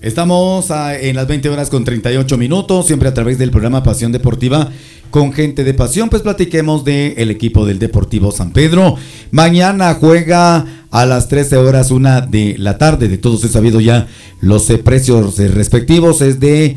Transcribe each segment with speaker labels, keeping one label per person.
Speaker 1: Estamos en las 20 horas con 38 minutos, siempre a través del programa Pasión Deportiva con gente de pasión. Pues platiquemos del equipo del Deportivo San Pedro. Mañana juega a las 13 horas 1 de la tarde. De todos he sabido ya los precios respectivos, es de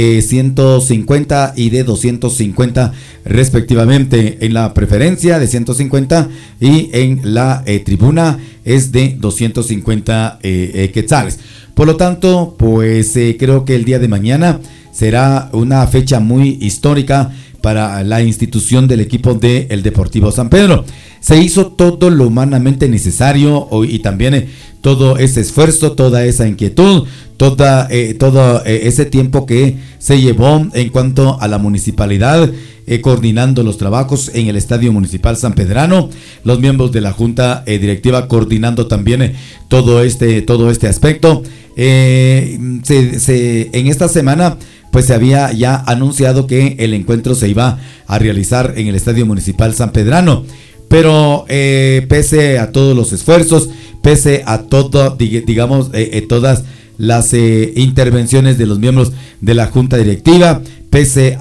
Speaker 1: 150 y de 250 respectivamente. En la preferencia de 150 y en la tribuna es de 250 quetzales. Por lo tanto, pues creo que el día de mañana será una fecha muy histórica para la institución del equipo del Deportivo San Pedro. Se hizo todo lo humanamente necesario y también todo ese esfuerzo, toda esa inquietud, todo ese tiempo que se llevó en cuanto a la municipalidad, coordinando los trabajos en el Estadio Municipal Sanpedrano, los miembros de la Junta Directiva coordinando también todo este aspecto. En esta semana pues se había ya anunciado que el encuentro se iba a realizar en el Estadio Municipal Sanpedrano, pero pese a todos los esfuerzos, pese a todo, digamos, todas las intervenciones de los miembros de la Junta Directiva, pese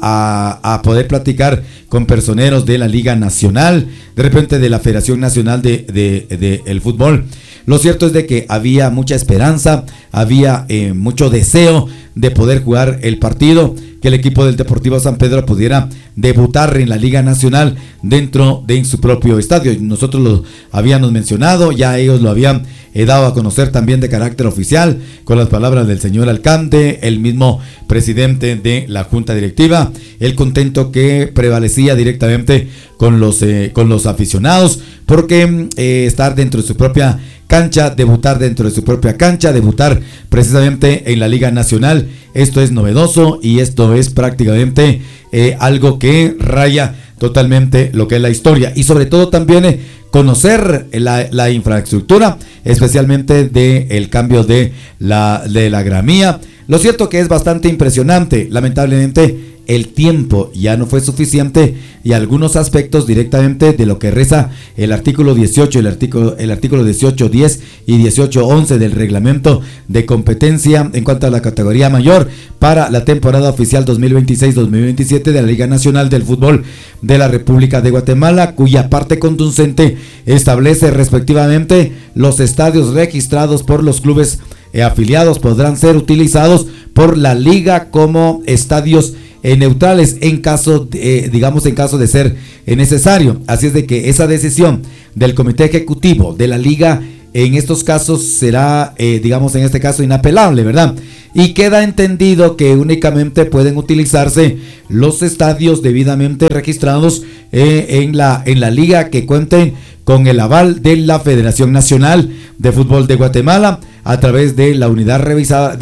Speaker 1: a poder platicar con personeros de la Liga Nacional, de repente de la Federación Nacional de el Fútbol, lo cierto es de que había mucha esperanza, había mucho deseo de poder jugar el partido, que el equipo del Deportivo San Pedro pudiera debutar en la Liga Nacional dentro de su propio estadio. Nosotros lo habíamos mencionado, ya ellos lo habían dado a conocer también de carácter oficial, con las palabras del señor alcalde, el mismo presidente de la Junta Directiva, el contento que prevalecía directamente con los aficionados, porque estar dentro de su propia cancha, debutar dentro de su propia cancha, debutar precisamente en la Liga Nacional, esto es novedoso y esto es prácticamente algo que raya totalmente lo que es la historia, y sobre todo también conocer la infraestructura, especialmente del cambio de la gramía. Lo cierto que es bastante impresionante. Lamentablemente el tiempo ya no fue suficiente y algunos aspectos directamente de lo que reza el artículo 18, el artículo 18.10 y 18.11 del reglamento de competencia en cuanto a la categoría mayor para la temporada oficial 2026-2027 de la Liga Nacional del Fútbol de la República de Guatemala, cuya parte conducente establece respectivamente los estadios registrados por los clubes afiliados podrán ser utilizados por la liga como estadios neutrales en caso de ser necesario. Así es de que esa decisión del comité ejecutivo de la liga en estos casos será, en este caso, inapelable, ¿verdad? Y queda entendido que únicamente pueden utilizarse los estadios debidamente registrados en la liga que cuenten con el aval de la Federación Nacional de Fútbol de Guatemala a través de la unidad revisora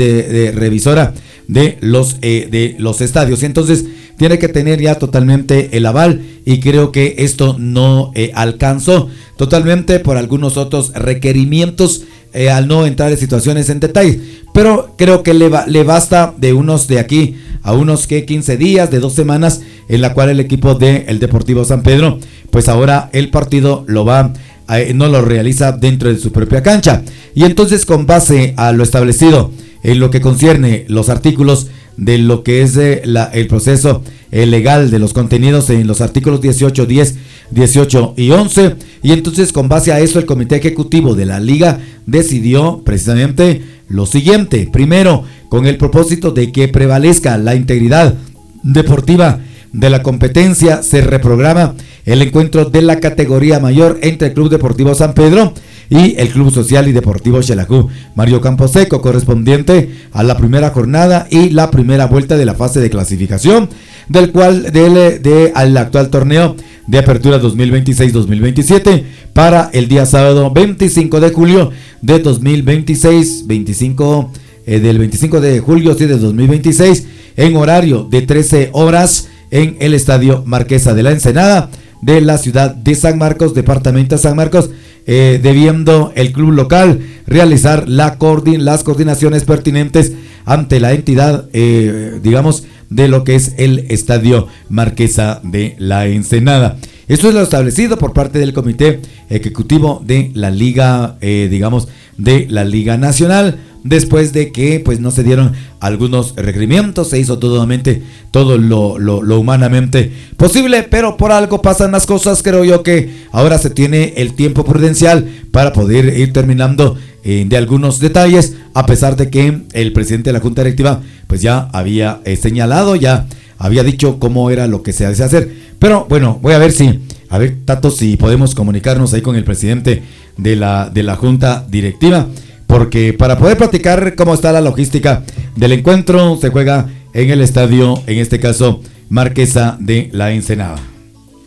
Speaker 1: de los estadios. Entonces tiene que tener ya totalmente el aval, y creo que esto no alcanzó totalmente por algunos otros requerimientos al no entrar en situaciones en detalle, pero creo que le basta de aquí a unos 15 días, de 2 semanas, en la cual el equipo del Deportivo San Pedro, pues ahora el partido no lo realiza dentro de su propia cancha. Y entonces, con base a lo establecido en lo que concierne los artículos de lo que es el proceso legal de los contenidos en los artículos 18, 10, 18 y 11, y entonces con base a eso el comité ejecutivo de la liga decidió precisamente lo siguiente: primero, con el propósito de que prevalezca la integridad deportiva de la competencia, se reprograma el encuentro de la categoría mayor entre el Club Deportivo San Pedro y el Club Social y Deportivo Xelajú Mario Camposeco, correspondiente a la primera jornada y la primera vuelta de la fase de clasificación al actual torneo de apertura 2026-2027 para el día sábado 25 de julio de 2026, del 25 de julio de 2026, en horario de 13 horas en el Estadio Marquesa de la Ensenada de la ciudad de San Marcos, departamento de San Marcos, debiendo el club local realizar las coordinaciones pertinentes ante la entidad, de lo que es el Estadio Marquesa de la Ensenada. Esto es lo establecido por parte del comité ejecutivo de la Liga, de la Liga Nacional, después de que pues no se dieron algunos requerimientos, se hizo todo lo humanamente posible, pero por algo pasan las cosas. Creo yo que ahora se tiene el tiempo prudencial para poder ir terminando de algunos detalles, a pesar de que el presidente de la Junta Directiva pues ya había señalado, ya había dicho cómo era lo que se hace hacer. Pero bueno, voy a ver Tato, si podemos comunicarnos ahí con el presidente de la Junta Directiva, porque para poder platicar cómo está la logística del encuentro. Se juega en el estadio, en este caso Marquesa de la Ensenada.